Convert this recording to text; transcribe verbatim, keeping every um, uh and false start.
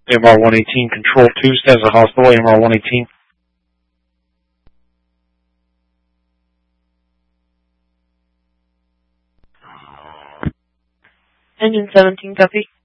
M R one eighteen, Control two, stands at hospital, M R one eighteen. Engine seventeen, copy.